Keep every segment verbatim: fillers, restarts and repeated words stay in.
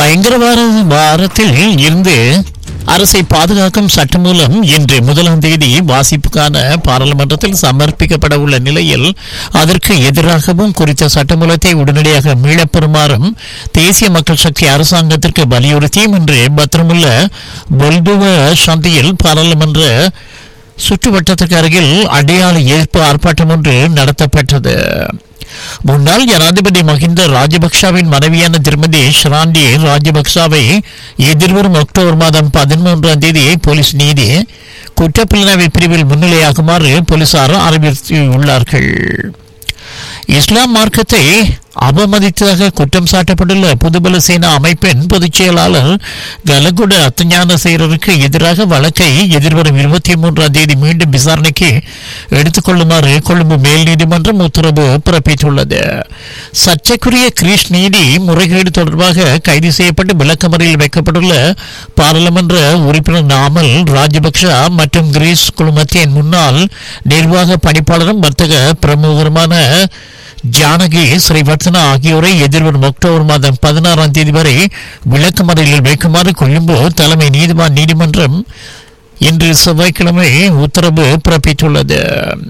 பயங்கரவாத வாரத்தில் இருந்து அரசை பாதுகாக்கும் சட்டம் மூலம் இன்று முதலாம் தேதி வாசிப்புக்கான பாராளுமன்றத்தில் சமர்ப்பிக்கப்பட உள்ள நிலையில் அதற்கு எதிராகவும் குறித்த சட்டமூலத்தை உடனடியாக மீளப்பெறுமாறும் தேசிய மக்கள் சக்தி அரசாங்கத்திற்கு வலியுறுத்தியும் இன்று பத்திரமுள்ள பொல்துவ சந்தியில் பாராளுமன்ற சுற்றுவட்டத்துக்கு அருகில் அடையாள எதிர்ப்பு ஆர்ப்பாட்டம் ஒன்று நடத்தப்பட்டது. முன்னாள் ஜனாதிபதி மஹிந்த ராஜபக்சவின் மனைவியான திருமதி ஷராண்டி ராஜபக்சவை எதிர்வரும் அக்டோபர் மாதம் பதிமூன்றாம் தேதி போலீஸ் நீதி குற்றப்புலனாய்வு பிரிவில் முன்னிலையாகுமாறு போலீசார் அறிவித்துள்ளார்கள். இஸ்லாம் மார்க்கத்தை அவமதித்ததாக குற்றம் சாட்டப்பட்டுள்ள புதுபல சேனா அமைப்பின் பொதுச் செயலாளர் கலகுட அத்தஞான சேரருக்கு எதிராக வழக்கை எதிர்வரும் இருபத்தி மூன்றாம் தேதி மீண்டும் விசாரணைக்கு எடுத்துக்கொள்ளுமாறு கொழும்பு மேல் நீதிமன்றம் உத்தரவு பிறப்பித்துள்ளது. சர்ச்சைக்குரிய கிரீஷ் நீதி முறைகேடு தொடர்பாக கைது செய்யப்பட்டு விளக்கமறையில் வைக்கப்பட்டுள்ள பாராளுமன்ற உறுப்பினர் நாமல் ராஜபக்ஷ மற்றும் கிரீஸ் குழுமத்தின் முன்னாள் நிர்வாக பணிப்பாளரும் வர்த்தக பிரமுகருமான ஜானகி ஸ்ரீவர்த்தனா ஆகியோரை எதிர்வரும் அக்டோபர் மாதம் பதினாறாம் தேதி வரை விளக்கமறையில் வைக்குமாறு கொழும்பு தலைமை நீதிவான் நீதிமன்றம் இன்று செவ்வாய்க்கிழமை உத்தரவு பிறப்பித்துள்ளது.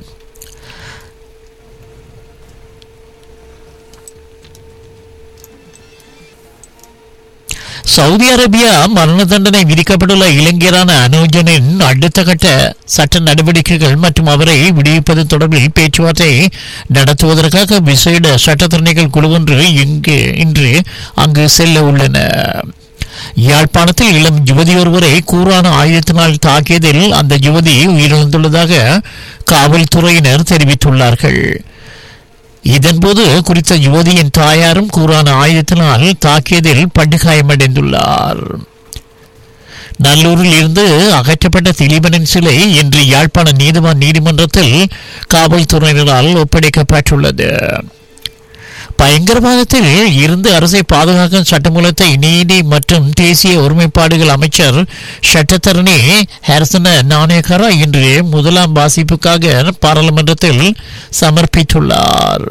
சவுதி அரேபியா மரண தண்டனை விதிக்கப்பட்டுள்ள இளைஞரான அனோஜனின் அடுத்த கட்ட சட்ட நடவடிக்கைகள் மற்றும் அவரை விடுவிப்பது தொடர்பில் பேச்சுவார்த்தை நடத்துவதற்காக விசேட சட்டத்தரணிகள் குழு ஒன்று இங்கு இன்று அங்கு செல்ல உள்ளன. யாழ்ப்பாணத்தில் இளம் யுவதி ஒருவரை கூரான ஆயுதத்தினால் தாக்கியதில் அந்த யுவதி உயிரிழந்துள்ளதாக காவல்துறையினர் தெரிவித்துள்ளார்கள். இதன்போது குறித்த யுவதியின் தாயாரும் கூரான ஆயுதத்தினால் தாக்கியதில் படுகாயமடைந்துள்ளார். நல்லூரில் இருந்து அகற்றப்பட்ட திலீபனின் சிலை இன்று யாழ்ப்பாண நீதிவான் நீதிமன்றத்தில் காவல்துறையினரால் ஒப்படைக்கப்பட்டுள்ளது. பயங்கரவாதத்தில் இருந்து அரசை பாதுகாக்கும் சட்டமூலத்தை நீதி மற்றும் தேசிய ஒருமைப்பாடுகள் அமைச்சர் சட்டத்தரணி ஹரிசன நாணயக்காரா இன்று முதலாம் வாசிப்புக்காக பாராளுமன்றத்தில் சமர்ப்பித்துள்ளார்.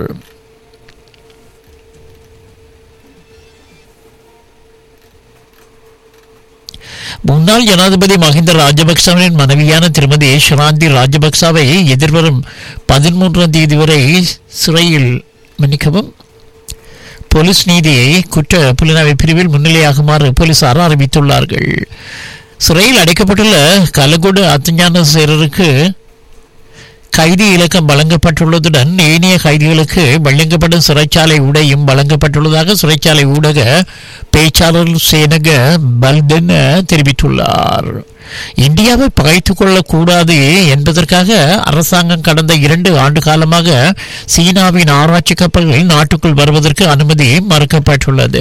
முன்னாள் ஜனாதிபதி மஹிந்த ராஜபக்சவின் மனைவியான திருமதி ஷராந்தி ராஜபக்சவை எதிர்வரும் பதிமூன்றாம் தேதி வரை சிறையில் மன்னிக்கவும் போலீஸ் நீதியை குற்ற புலனாய்வு பிரிவில் முன்னிலையாகுமாறு போலீசார் அறிவித்துள்ளார்கள். சிறையில் அடைக்கப்பட்டுள்ள கலகுடு அத்தஞான சேரருக்கு கைதி இலக்கம் வழங்கப்பட்டுள்ளதுடன் ஏனைய கைதிகளுக்கு வழங்கப்படும் சிறைச்சாலை உடையும் வழங்கப்பட்டுள்ளதாக சிறைச்சாலை ஊடக பேச்சாளர் சேனக பல்தன் தெரிவித்துள்ளார். இந்தியாவை பகைத்துக் கொள்ளக்கூடாது என்பதற்காக அரசாங்கம் கடந்த இரண்டு ஆண்டு காலமாக சீனாவின் ஆராய்ச்சி கப்பல்கள் நாட்டுக்குள் வருவதற்கு அனுமதி மறுக்கப்பட்டுள்ளது.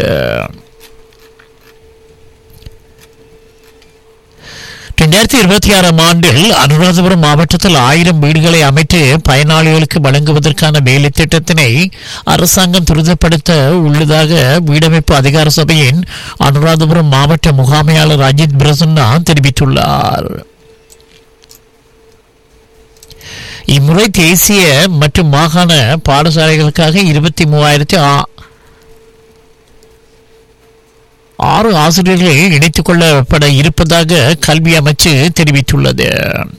இரண்டாயிரத்தி இருபத்தி ஆறாம் ஆண்டில் அனுராதபுரம் மாவட்டத்தில் ஆயிரம் வீடுகளை அமைத்து பயனாளிகளுக்கு வழங்குவதற்கான வேலை திட்டத்தினை அரசாங்கம் துரிதப்படுத்த உள்ளதாக வீடமைப்பு அதிகார சபையின் அனுராதபுரம் மாவட்ட முகாமையாளர் அஜித் பிரசன்னா தெரிவித்துள்ளார். இம்முறை தேசிய மற்றும் மாகாண பாடசாலைகளுக்காக இருபத்தி மூவாயிரத்தி ஆறு ஆசிரியர்களை இணைத்துக் கொள்ளப்பட இருப்பதாக கல்வி அமைச்சு தெரிவித்துள்ளது.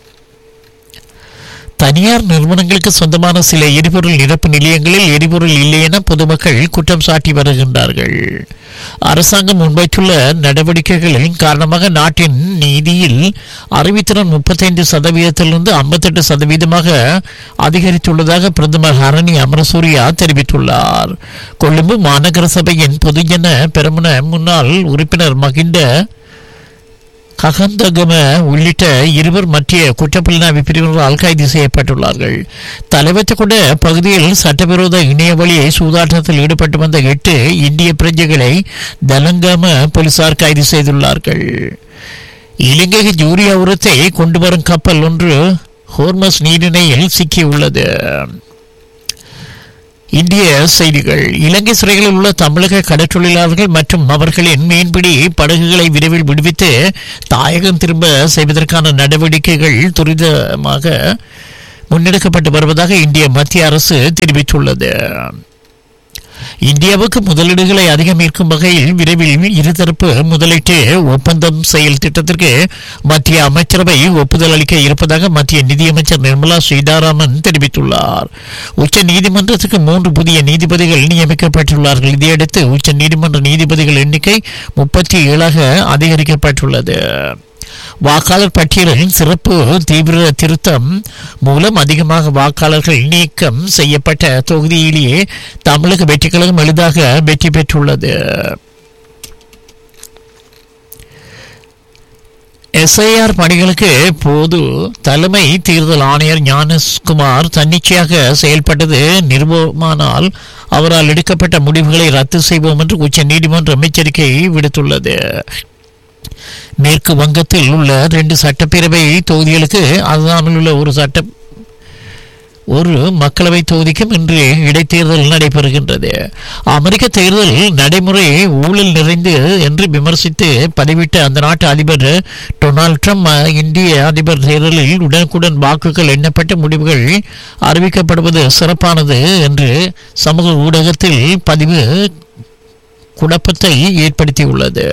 தனியார் நிறுவனங்களுக்கு சொந்தமான சில எரிபொருள் நிரப்பு நிலையங்களில் எரிபொருள் இல்லை என பொதுமக்கள் குற்றம் சாட்டி வருகின்றார்கள். அரசாங்கம் முன்வைத்துள்ள நடவடிக்கைகளின் காரணமாக நாட்டின் நிதியில் அறிவித்திறன் முப்பத்தைந்து சதவீதத்திலிருந்து ஐம்பத்தெட்டு சதவீதமாக அதிகரித்துள்ளதாக பிரதமர் ஹரணி அமரசூரியா தெரிவித்துள்ளார். கொழும்பு மாநகர சபையின் பொதுஜன பெரமுன முன்னாள் உறுப்பினர் மகிந்த ககந்தகம உள்ளிட்ட இருவர் மத்திய குற்றப்புலனாய்வு பிரிவினரால் கைது செய்யப்பட்டுள்ளார்கள். தலைவற்ற கொண்ட பகுதியில் சட்டவிரோத இணையவழி சூதாட்டத்தில் ஈடுபட்டு வந்த எட்டு இந்திய பிரஜைகளை தலங்காம போலீசார் கைது செய்துள்ளார்கள். இலங்கைக்கு யூரியா உரத்தை கொண்டு வரும் கப்பல் ஒன்று ஹோர்மஸ் நீரிணையில் சிக்கியுள்ளது. இந்திய செய்திகள். இலங்கை சிறைகளில் உள்ள தமிழக கடற்றொழிலாளர்கள் மற்றும் அவர்களின் மீன்பிடி படகுகளை விரைவில் விடுவித்து தாயகம் திரும்ப செய்வதற்கான நடவடிக்கைகள் துரிதமாக முன்னெடுக்கப்பட்டு வருவதாக இந்திய மத்திய அரசு தெரிவித்துள்ளது. இந்தியாவுக்கு முதலீடுகளை அதிகம் ஈர்க்கும் வகையில் விரைவில் இருதரப்பு முதலீட்டு ஒப்பந்தம் செயல் திட்டத்திற்கு மத்திய அமைச்சரவை ஒப்புதல் அளிக்க இருப்பதாக மத்திய நிதியமைச்சர் நிர்மலா சீதாராமன் தெரிவித்துள்ளார். உச்ச நீதிமன்றத்துக்கு மூன்று புதிய நீதிபதிகள் நியமிக்கப்பட்டுள்ளார்கள். இதையடுத்து உச்ச நீதிமன்ற நீதிபதிகள் எண்ணிக்கை முப்பத்தி ஏழாக அதிகரிக்கப்பட்டுள்ளது. வாக்காளர் பட்டியலின் சிறப்பு தீவிர திருத்தம் மூலம் அதிகமாக வாக்காளர்கள் நீக்கம் செய்யப்பட்ட தொகுதியிலேயே தமிழக வெற்றி கழகம் எளிதாக வெற்றி பெற்றுள்ளது. எஸ்ஐஆர் பணிகளுக்கு போது தலைமை தேர்தல் ஆணையர் ஞானேஷ்குமார் தன்னிச்சையாக செயல்பட்டது நிரூபமானால் அவரால் எடுக்கப்பட்ட முடிவுகளை ரத்து செய்வோம் என்று உச்ச நீதிமன்றம் எச்சரிக்கை விடுத்துள்ளது. மேற்கு வங்கத்தில் உள்ள இரண்டு சட்டப்பேரவை தொகுதிகளுக்கு அசாமில் உள்ள ஒரு சட்ட ஒரு மக்களவை தொகுதிக்கும் இன்று இடைத்தேர்தல் நடைபெறுகின்றது. அமெரிக்க தேர்தல் நடைமுறை ஊழல் நிறைந்து என்று விமர்சித்து பதிவிட்ட அந்த நாட்டு அதிபர் டொனால்ட் ட்ரம்ப் இந்திய அதிபர் தேர்தலில் உடனுக்குடன் வாக்குகள் எண்ணப்பட்ட முடிவுகள் அறிவிக்கப்படுவது சிறப்பானது என்று சமூக ஊடகத்தில் பதிவு குழப்பத்தை ஏற்படுத்தியுள்ளது.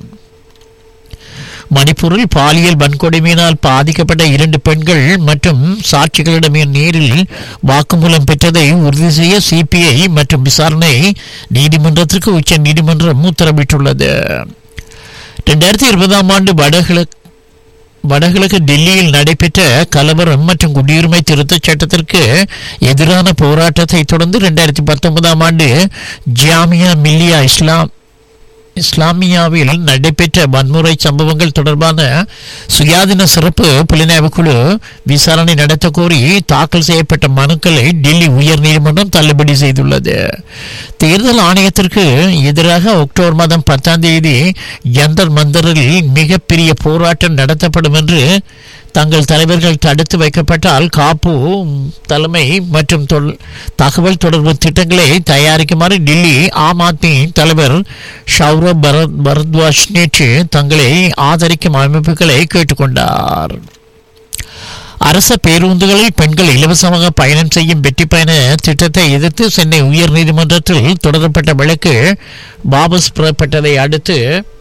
மணிப்பூரில் பாலியல் வன்கொடுமையினால் பாதிக்கப்பட்ட இரண்டு பெண்கள் மற்றும் சாட்சிகளிடம் நேரில் வாக்குமூலம் பெற்றதை உறுதி செய்ய சிபிஐ மற்றும் விசாரணை நீதிமன்றத்திற்கு உச்ச நீதிமன்றம் உத்தரவிட்டுள்ளது. இரண்டாயிரத்தி இருபதாம் ஆண்டு வடகிழக்கு வடகிழக்கு டெல்லியில் நடைபெற்ற கலவரம் மற்றும் குடியுரிமை திருத்தச் சட்டத்திற்கு எதிரான போராட்டத்தை தொடர்ந்து இரண்டாயிரத்தி பத்தொன்பதாம் ஆண்டு ஜாமியா மில்லியா இஸ்லாம் இஸ்லாமியாவில் நடைபெற்ற வன்முறை சம்பவங்கள் தொடர்பான சுயாதீன சிறப்பு புலனாய்வு குழு விசாரணை நடத்த கோரி தாக்கல் செய்யப்பட்ட மனுக்களை டெல்லி உயர் நீதிமன்றம் தள்ளுபடி செய்துள்ளது. தேர்தல் ஆணையத்திற்கு எதிராக அக்டோபர் மாதம் பத்தாம் தேதி ஜந்தர் மந்தரில் மிகப்பெரிய போராட்டம் நடத்தப்படும் என்று தங்கள் தலைவர்கள் தடுத்து வைக்கப்பட்டால் காப்பு தலைமை மற்றும் தகவல் தொடர்பு திட்டங்களை தயாரிக்குமாறு டெல்லி ஆம் ஆத்மி தலைவர் சௌரப் பரத்வாஜ் நேற்று தங்களை ஆதரிக்கும் அமைப்புகளை கேட்டுக்கொண்டார். அரச பேருந்துகளில் பெண்கள் இலவசமாக பயணம் செய்யும் வெற்றி பயண திட்டத்தை எதிர்த்து சென்னை உயர் நீதிமன்றத்தில் தொடரப்பட்ட வழக்கு வாபஸ் பெறப்பட்டதை அடுத்து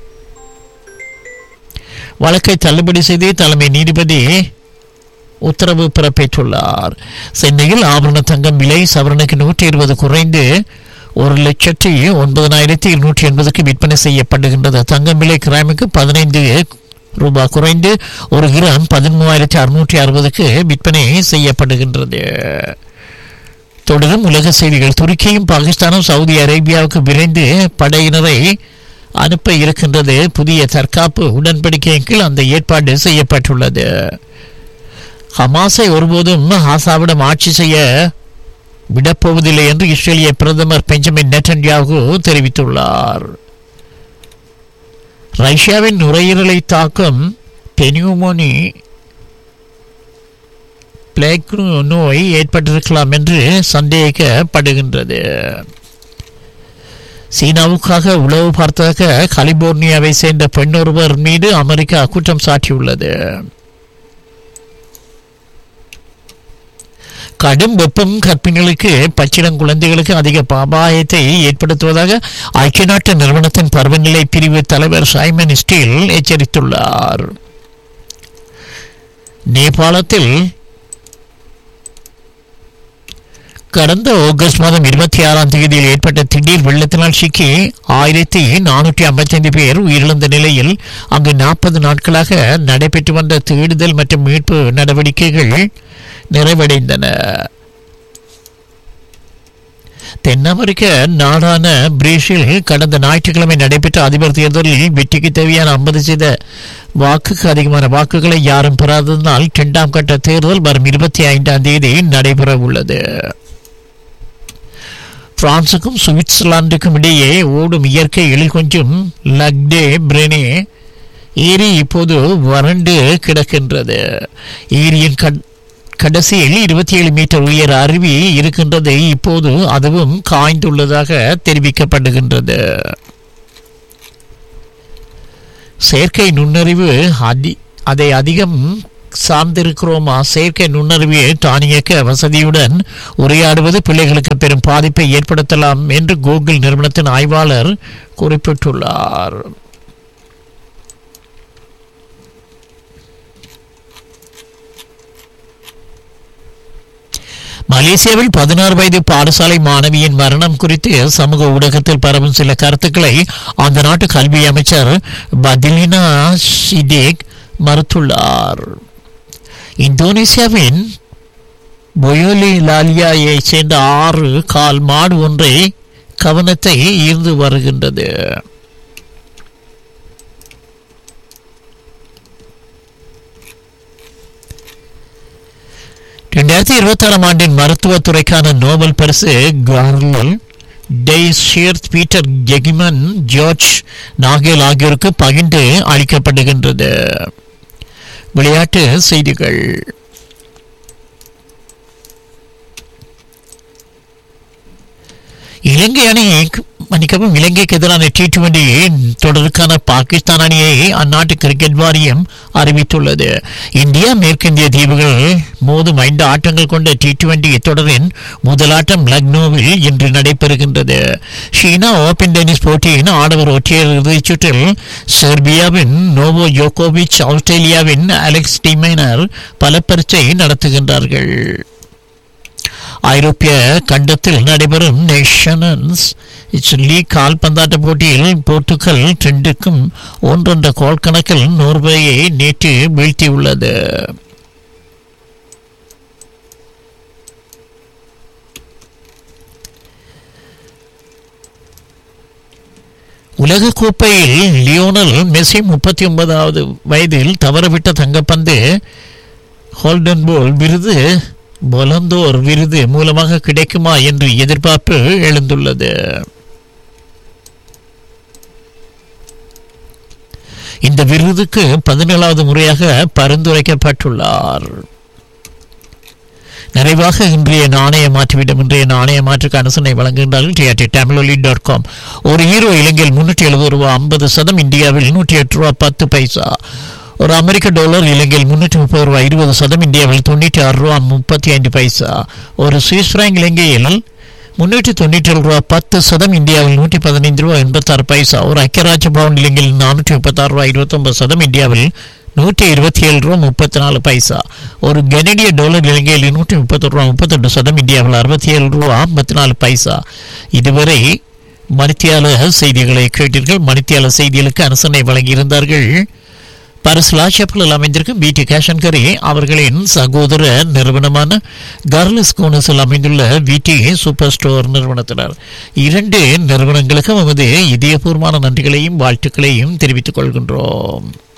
வழக்கை தள்ளுபடி செய்து தலைமை நீதிபதி உத்தரவு பிறப்பித்துள்ளார். சென்னையில் ஆபரண தங்கம் விலை சவரனுக்கு நூற்றி இருபது குறைந்து ஒரு லட்சத்தி ஒன்பதாயிரத்தி இருநூற்றி எண்பதுக்கு விற்பனை செய்யப்படுகின்றது. தங்கம் விலை கிராமுக்கு பதினைந்து ரூபாய் குறைந்து ஒரு கிராம் பதிமூவாயிரத்தி அறுநூற்றி அறுபதுக்கு விற்பனை செய்யப்படுகின்றது. தொடரும் உலக செய்திகள். துருக்கியும் பாகிஸ்தானும் சவுதி அரேபியாவுக்கு விரைந்து படையினரை அனுப்ப இருக்கின்றது. புதிய தற்காப்பு உடன்படிக்கையின் கீழ் அந்த ஏற்பாடு செய்யப்பட்டுள்ளது. ஹமாஸை ஒருபோதும் ஹாசாவிடம் ஆட்சி செய்ய விடப்போவதில்லை என்று இஸ்ரேலிய பிரதமர் பெஞ்சமின் நெட்டன்யாகு தெரிவித்துள்ளார். ரஷ்யாவின் நுரையீரலை தாக்கும் பெனியூமோனி பிளேக் நோய் ஏற்பட்டிருக்கலாம் என்று சந்தேகிக்கப்படுகின்றது. சீனாவுக்காக உளவு பார்த்ததாக கலிபோர்னியாவை சேர்ந்த பெண் ஒருவர் மீது அமெரிக்கா குற்றம் சாட்டியுள்ளது. கடும் வெப்பம் கர்ப்பிணிகளுக்கு பச்சிளம் குழந்தைகளுக்கு அதிக அபாயத்தை ஏற்படுத்துவதாக ஐக்கிய நாட்டு நிறுவனத்தின் பருவநிலை பிரிவு தலைவர் சைமன் ஸ்டீல் எச்சரித்துள்ளார். நேபாளத்தில் கடந்த ஆகஸ்ட் மாதம் இருபத்தி ஆறாம் தேதியில் ஏற்பட்ட திடீர் வெள்ளத்தினால் சிக்கி ஆயிரத்தி நானூற்றி ஐம்பத்தி ஐந்து பேர் உயிரிழந்த நிலையில் அங்கு நாற்பது நாட்களாக நடைபெற்று வந்த தேடுதல் மற்றும் மீட்பு நடவடிக்கைகள் நிறைவடைந்தன. தென் அமெரிக்க நாடான பிரேசில் கடந்த ஞாயிற்றுக்கிழமை நடைபெற்ற அதிபர் தேர்தலில் வெற்றிக்கு தேவையான ஐம்பது சதவீத வாக்குக்கு அதிகமான வாக்குகளை யாரும் பெறாததனால் இரண்டாம் கட்ட தேர்தல் வரும் இருபத்தி ஐந்தாம் தேதி நடைபெற உள்ளது. பிரான்சுக்கும் சுவிட்சர்லாந்துக்கும் இடையே ஓடும் இயற்கை எழில் கொஞ்சம் லக்டே பிரெனே ஏரி இப்போது வறண்டு கிடக்கின்றது. ஏரியின் கடைசியில் இருபத்தி ஏழு மீட்டர் உயர அருவி இருக்கின்றது. இப்போது அதுவும் காய்ந்துள்ளதாக தெரிவிக்கப்படுகின்றது. செயற்கை நுண்ணறிவு அதி அதை அதிகம் சார்ந்திருக்கிறோமா? செயற்கை நுண்ணறிவியை தானியக்க வசதியுடன் உரையாடுவது பிள்ளைகளுக்கு பெரும் பாதிப்பை ஏற்படுத்தலாம் என்று கூகுள் நிறுவனத்தின் ஆய்வாளர் குறிப்பிட்டுள்ளார். மலேசியாவில் பதினாறு வயது பாடசாலை மாணவியின் மரணம் குறித்து சமூக ஊடகத்தில் பரவும் சில கருத்துக்களை அந்த நாட்டு கல்வி அமைச்சர் பதிலினா ஷிடேக் மறுத்துள்ளார். இந்தோனேசியாவின் பொயோலி லாலியாயை சேர்ந்த ஆறு கால் மாடு ஒன்றை கவனத்தை ஈர்த்து வருகின்றது. இரண்டாயிரத்தி இருபத்தி ஆறாம் ஆண்டின் மருத்துவத்துறைக்கான நோபல் பரிசு கார்ல் டெய்ஷியர், பீட்டர் கெகிமன், ஜார்ஜ் நாகேல் ஆகியோருக்கு பகிர்ந்து அளிக்கப்படுகின்றது. விளையாட்டு செய்திகள். இலங்கை அணி மன்னிக்கவும் இலங்கைக்கு எதிரான டி டுவெண்டி தொடருக்கான பாகிஸ்தான் அணியை அந்நாட்டு கிரிக்கெட் வாரியம் அறிவித்துள்ளது. இந்தியா மேற்கிந்திய தீவுகள் மோதும் ஐந்து ஆட்டங்கள் கொண்ட டி டுவெண்டி தொடரின் முதல் ஆட்டம் லக்னோவில் இன்று நடைபெறுகின்றது. சீனா ஓபன் டென்னிஸ் போட்டியின் ஆடவர் ஒற்றையர் இறுதிச் சுற்றில் செர்பியாவின் நோவோ ஜோகோவிச், ஆஸ்திரேலியாவின் அலெக்ஸ் டிமைனர் பல பரீட்சை நடத்துகின்றார்கள். ஐரோப்பிய கண்டத்தில் நடைபெறும் நேஷன்ஸ் லீக் கால்பந்தாட்ட போட்டியில் போர்த்துகல் ரெண்டுக்கும் ஒன்றென்ற கோல் கணக்கில் நோர்வேயை நேற்று வீழ்த்தியுள்ளது. உலக கோப்பையில் லியோனல் மெஸ்ஸி முப்பத்தி ஒன்பதாவது வயதில் தவறவிட்ட தங்கப்பந்து கோல்டன் போல் விருது பொலந்தோர் விருது மூலமாக கிடைக்குமா என்று எதிர்பார்ப்பு எழுந்துள்ளது. இந்த விருதுக்கு பதினேழாவது முறையாக பரிந்துரைக்கப்பட்டுள்ளார். நிறைவாக இன்றைய நாணய மாற்றிவிடும். இன்றைய நாணய மாற்றுக்கு அனுசரணை வழங்குகின்றார்கள் டிஆர்டி தமிழொலி டாட் காம். ஒரு ஹீரோ இலங்கையில் முன்னூற்றி எழுபது ரூபா ஐம்பது சதம், இந்தியாவில் நூற்றி எட்டு ரூபா பத்து பைசா. ஒரு அமெரிக்க டாலர் இலங்கையில் முன்னூற்றி முப்பது ரூபாய் இருபது சதம், இந்தியாவில் தொண்ணூற்றி ஆறு ரூபா முப்பத்தி ஐந்து பைசா. ஒரு சுவிஸ் பிராங்க் இலங்கையில் முன்னூற்றி தொண்ணூற்றி ஏழு ரூபா பத்து சதம், இந்தியாவில் நூற்றி பதினைந்து ரூபா எண்பத்தாறு பைசா. ஒரு ஐக்கியராட்சி பவுண்ட் இலங்கையில் நானூற்றி முப்பத்தாறு ரூபாய் இருபத்தொன்பது சதம், இந்தியாவில் நூற்றி இருபத்தி ஏழு ரூபா முப்பத்தி நாலு பைசா. ஒரு கனடிய டாலர் இலங்கையில் நூற்றி முப்பத்தொரு ரூபா முப்பத்தெட்டு சதம், இந்தியாவில் அறுபத்தி ஏழு ரூபா ஐம்பத்தி நாலு பைசா. இதுவரை மணித்தியால செய்திகளை கேட்டீர்கள். மணித்தியால செய்திகளுக்கு அனுசரணை வழங்கியிருந்தார்கள் பரிசுலாட்சியப்பில் அமைந்திருக்கும் பிடி கேஷன்கரி அவர்களின் சகோதர நிறுவனமான கார்லஸ் கோனஸில் அமைந்துள்ள விடி சூப்பர் ஸ்டோர் நிறுவனத்தினர். இரண்டு நிறுவனங்களுக்கும் நமது இதயபூர்வமான நன்றிகளையும் வாழ்த்துக்களையும் தெரிவித்துக் கொள்கின்றோம்.